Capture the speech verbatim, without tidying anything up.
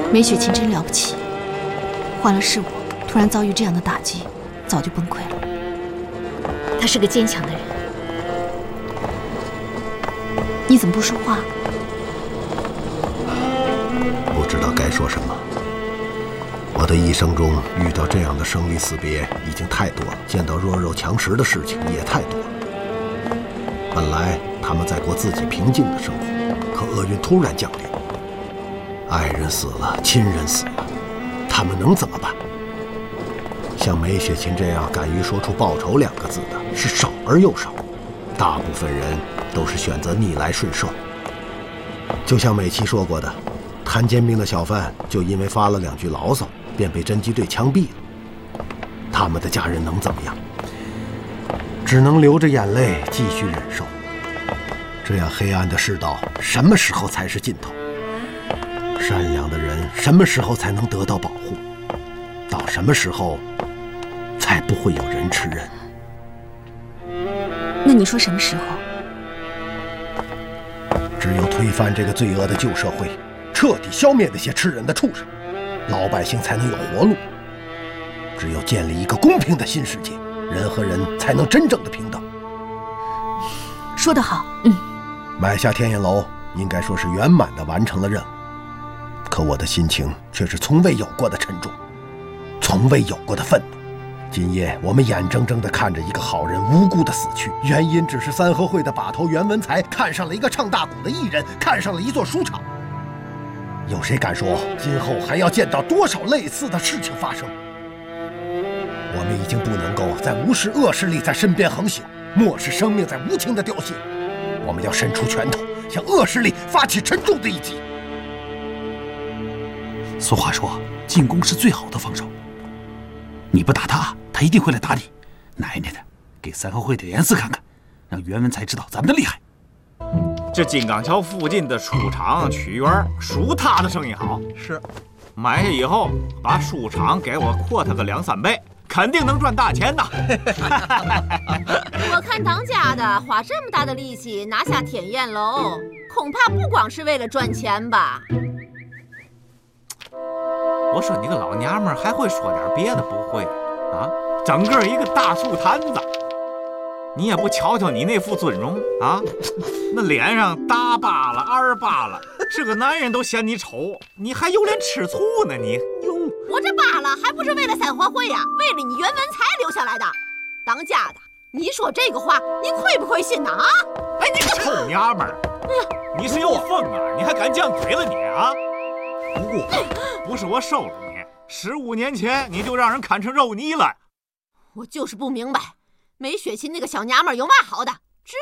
梅雪琴真了不起，换了是我，突然遭遇这样的打击，早就崩溃了。她是个坚强的人。你怎么不说话？ 不知道该说什么。我的一生中遇到这样的生离死别已经太多了，见到弱肉强食的事情也太多了。本来他们在过自己平静的生活，可厄运突然降临，爱人死了，亲人死了，他们能怎么办？像梅雪琴这样敢于说出报仇两个字的是少而又少，大部分人都是选择逆来顺受。就像美琪说过的，摊煎饼的小贩就因为发了两句牢骚便被侦缉队枪毙了，他们的家人能怎么样？只能流着眼泪继续忍受。这样黑暗的世道什么时候才是尽头？善良的人什么时候才能得到保护？到什么时候才不会有人吃人？ 那你说什么时候？ 只有推翻这个罪恶的旧社会，彻底消灭那些吃人的畜生，老百姓才能有活路。只有建立一个公平的新世界，人和人才能真正的平等。 说得好，嗯。 买下天眼楼应该说是圆满的完成了任务，可我的心情却是从未有过的沉重，从未有过的愤怒。今夜我们眼睁睁地看着一个好人无辜的死去，原因只是三合会的把头袁文才看上了一个唱大鼓的艺人，看上了一座书场。有谁敢说今后还要见到多少类似的事情发生？我们已经不能够再无视恶势力在身边横行，漠视生命在无情的凋谢。我们要伸出拳头，向恶势力发起沉重的一击。 俗话说，进攻是最好的防守。你不打他，他一定会来打你。奶奶的，给三合会的严四看看，让袁文才知道咱们的厉害。 这金刚桥附近的书场曲园，属他的生意好。 是， 买下以后，把书场给我扩他个两三倍，肯定能赚大钱呐！ 我看当家的花这么大的力气拿下天燕楼，恐怕不光是为了赚钱吧？ 我说你个老娘们儿还会说点别的不会啊？整个一个大树坛子，你也不瞧瞧你那副尊容啊，那脸上大疤了二疤了，这个男人都嫌你丑，你还有脸吃醋呢你？哟， 我这疤了还不是为了三合会呀、啊，为了你袁文才留下来的。当家的，你说这个话，你亏不亏心呐？啊！ 哎，你个臭娘们儿，你是有疯啊？你还敢犟嘴了你啊？不过不是我收了你，十五年前你就让人看成肉泥了。 我就是不明白，梅雪琴那个小娘们有嘛好的？